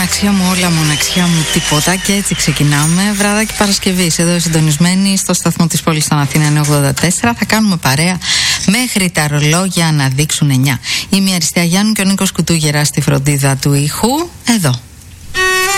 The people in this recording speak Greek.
Μοναξιά μου, όλα μοναξιά μου, τίποτα. Και έτσι ξεκινάμε. Βραδάκι Παρασκευής. Εδώ συντονισμένοι στο σταθμό της πόλης των Αθήνων 84. Θα κάνουμε παρέα μέχρι τα ρολόγια να δείξουν 9. Είμαι η Αριστεία Γιάννου και ο Νίκος Κουτούγερας στη φροντίδα του ήχου. Εδώ.